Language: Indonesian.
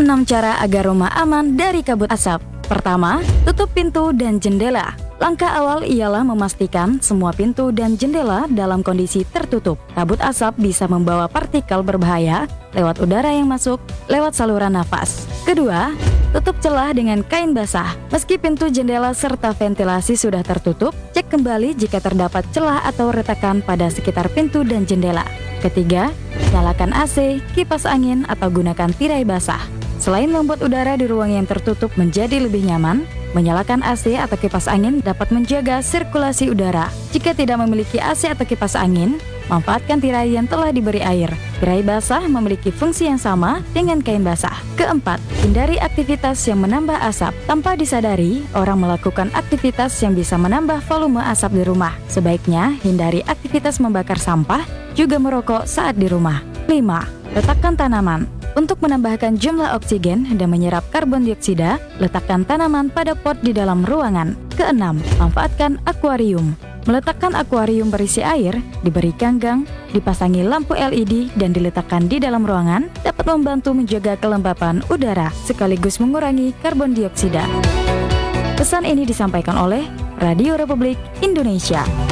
6 cara agar rumah aman dari kabut asap. Pertama, tutup pintu dan jendela. Langkah awal ialah memastikan semua pintu dan jendela dalam kondisi tertutup. Kabut asap bisa membawa partikel berbahaya lewat udara yang masuk lewat saluran nafas. Kedua, tutup celah dengan kain basah. Meski pintu jendela serta ventilasi sudah tertutup, cek kembali jika terdapat celah atau retakan pada sekitar pintu dan jendela. Ketiga, nyalakan AC, kipas angin, atau gunakan tirai basah. Selain membuat udara di ruang yang tertutup menjadi lebih nyaman, menyalakan AC atau kipas angin dapat menjaga sirkulasi udara. Jika tidak memiliki AC atau kipas angin, manfaatkan tirai yang telah diberi air. Tirai basah memiliki fungsi yang sama dengan kain basah. Keempat, hindari aktivitas yang menambah asap. Tanpa disadari, orang melakukan aktivitas yang bisa menambah volume asap di rumah. Sebaiknya hindari aktivitas membakar sampah, juga merokok saat di rumah. 5. Letakkan tanaman. Untuk menambahkan jumlah oksigen dan menyerap karbon dioksida, letakkan tanaman pada pot di dalam ruangan. Keenam, manfaatkan akuarium. Meletakkan akuarium berisi air, diberi ganggang, dipasangi lampu LED, dan diletakkan di dalam ruangan dapat membantu menjaga kelembapan udara sekaligus mengurangi karbon dioksida. Pesan ini disampaikan oleh Radio Republik Indonesia.